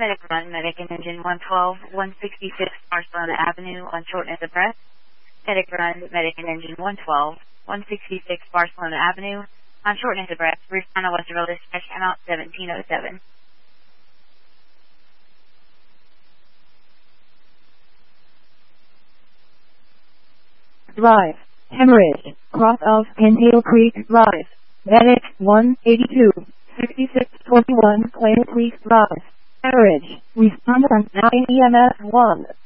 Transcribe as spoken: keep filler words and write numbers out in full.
Medic run, medic in engine one twelve, one sixty-six Barcelona Avenue on shortness of breath. Medic run, medic in engine one twelve, one sixty-six Barcelona Avenue on shortness of breath. Respond to Westerville dispatch timeout seventeen oh seven. Drive. Hemorrhage. Cross of Pintail Creek Drive. Medic one eighty-two, sixty-six twenty-one Plain Creek Drive. Hemorrhage. Respond on nine E M S one.